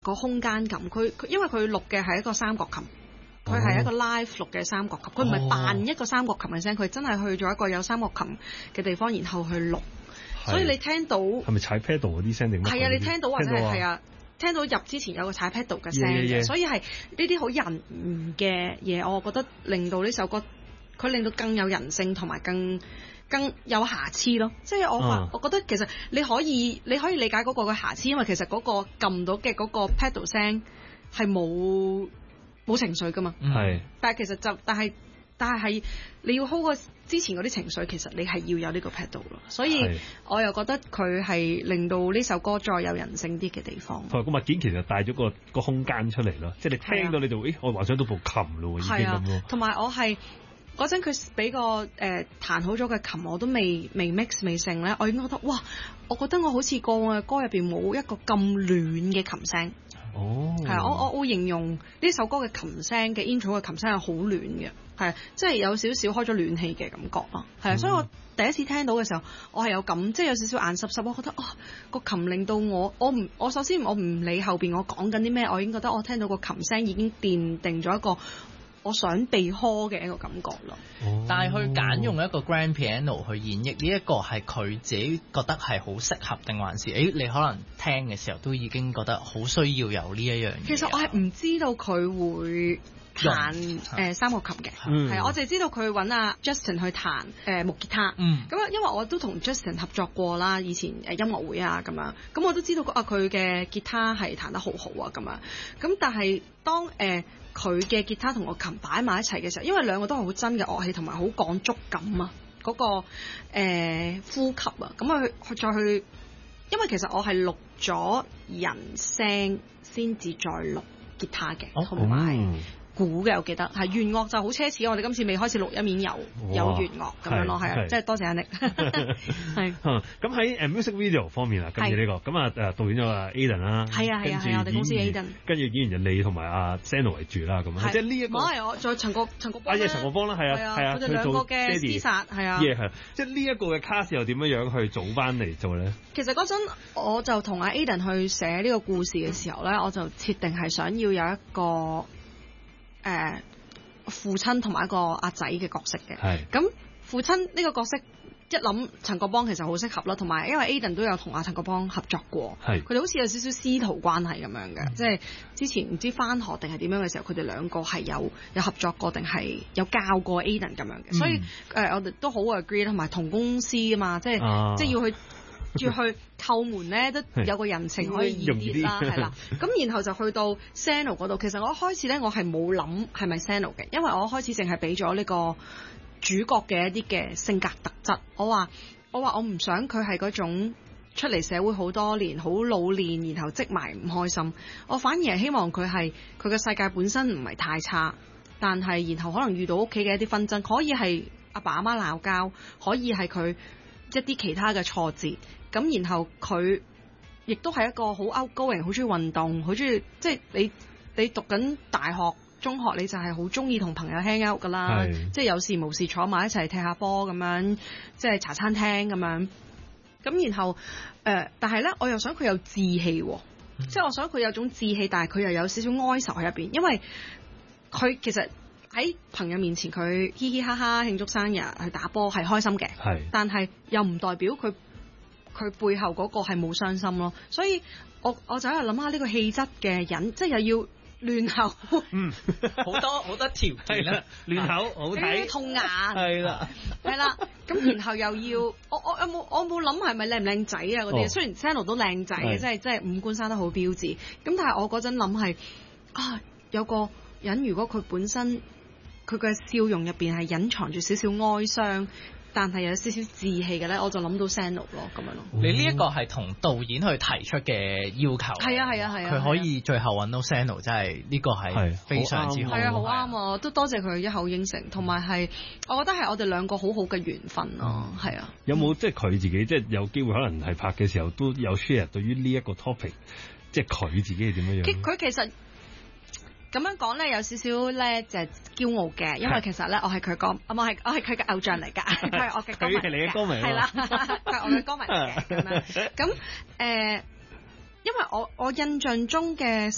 個空間感。佢因為佢錄嘅係一個三角琴。佢係一個 live 錄嘅三角琴，佢唔係扮一個三角琴嘅聲，佢真係去咗一個有三角琴嘅地方，然後去錄，所以你聽到係咪踩 pedal 嗰啲聲定乜？係啊，你聽到或者係啊，聽到入之前有個踩 pedal 嘅聲嘅，所以係呢啲好人嘅嘢，我覺得令到呢首歌佢令到更有人性同埋更有瑕疵咯。即係我覺得其實你可以理解嗰個嘅瑕疵，因為其實嗰個撳到嘅嗰個 pedal 聲係冇情緒噶嘛，但係其實但係你要 hold 個之前嗰啲情緒，其實你係要有呢個 pedal 咯，所以我又覺得佢係令到呢首歌再有人性啲嘅地方。 同埋個物件其實帶咗個空間出嚟咯，即係你聽到你就我幻想到部琴咯，已經咁咯。同埋我係嗰陣佢俾個彈好咗嘅琴，我都未 mix 未成咧，我已經覺得哇！我覺得我好似個歌入邊冇一個咁暖嘅琴聲。係啊，我會形容呢首歌嘅琴聲嘅 intro 嘅琴聲係好暖嘅，係即係有少少開咗暖氣嘅感覺咯。係啊，所以我第一次聽到嘅時候，我係有咁即係有少少眼濕濕，我覺得個琴令到我首先我唔理後邊我講緊啲咩，我已經覺得我聽到個琴聲已經奠定咗一個我想被呵嘅一個感覺咯。 但係佢揀用一個 grand piano 去演繹呢一個係佢自己覺得係好適合，定還是你可能聽嘅時候都已經覺得好需要有呢一樣嘢？ 其實我係唔知道佢會彈三角琴嘅，係我淨係知道佢揾阿 Justin 去彈木吉他。咁因為我都同 Justin 合作過啦，以前音樂會啊咁樣，咁我都知道佢嘅吉他係彈得好好啊咁樣。咁但係當佢嘅吉他同個琴擺埋一齊嘅時候，因為兩個都係好真嘅樂器，同埋好講觸感啊，嗰個呼吸啊，咁佢再去，因為其實我係錄咗人聲先至再錄吉他嘅，同埋鼓嘅，我記得係弦樂就好奢侈。我哋今次未開始錄音面有弦樂咁樣咯，係啊，即係多謝阿 Nick。係咁喺music video 方面啊，跟住呢個咁導演咗阿 Aden 啦， 係啊，我哋公司 Aden， 跟住演員就你同埋阿 Sano 為主啦，咁即係呢一個。 我係我再陳國邦啦，陳國邦啦，係啊， 佢哋兩個嘅廝殺係啊， 即係呢一個嘅 cast 又點樣去組翻嚟做咧？ 其實嗰陣我就同阿 Aden 去寫呢個故事嘅時候咧，我就設定係想要有一個父親同埋一個阿仔嘅角色嘅，咁父親呢個角色一諗陳國邦其實好適合啦，同埋因為 Aden 都有同阿陳國邦合作過，佢哋好似有少少師徒關係咁樣嘅，即係之前唔知返學定係點樣嘅時候，佢哋兩個係有合作過定係有教過 Aden 咁樣嘅，所以我哋都好 agree 同埋同公司啊嘛，即係要去叩門咧，都有個人情可以易啲啦，係啦。咁然後就去到 Sano 嗰度，其實我一開始咧，我係冇諗係咪 Sano 嘅，因為我一開始淨係俾咗呢個主角嘅一啲嘅性格特質。我話我唔想佢係嗰種出嚟社會好多年，好老練，然後積埋唔開心。我反而係希望佢嘅世界本身唔係太差，但係然後可能遇到屋企嘅一啲紛爭，可以係阿爸阿媽鬧交，可以係佢一啲其他嘅挫折。咁然後佢亦都係一個好 outgoing，好中意運動，好中意即係你讀緊大學、中學，你就係好中意同朋友 hang out 噶啦，即係有事無事坐埋一齊踢下波咁樣，即係茶餐廳咁樣。咁然後但係咧，我又想佢有志氣，即係我想佢有種志氣，但係佢又有少少哀愁喺入邊，因為佢其實喺朋友面前佢嘻嘻哈哈慶祝生日去打波係開心嘅，但係又唔代表佢背後嗰個係冇傷心咯，所以我就喺度諗下呢個氣質嘅人，即係又要亂口， 好多條件啦， 亂口好睇， 痛眼係啦， 咁然後又要我冇諗係咪靚唔靚仔啊嗰啲，雖然 Sano 都靚仔嘅，即係五官生得好標緻，咁但係我嗰陣諗係有個人如果佢本身佢嘅笑容入邊係隱藏住少少哀傷，但係有少少志氣嘅咧，我就諗到 Sano 咯咁樣咯。 你呢一個係同導演去提出嘅要求， 係啊， 佢可以最後揾到 Sano，真係呢個係非常之好， 係啊，好啱啊，都多謝佢一口應承，同埋係我覺得係我哋兩個好好嘅緣分咯，係啊。 有冇即係佢自己即係有機會可能係拍嘅時候都有 share 對於呢一個 topic， 即係佢自己係點樣樣？ 佢其實咁樣講咧，有少少咧就係驕傲嘅，因為其實咧我係佢我係佢嘅偶像嚟㗎，佢係我嘅歌迷， 佢係你嘅歌迷， 係啦，佢係我嘅歌迷嚟嘅咁樣。咁因為我印象中嘅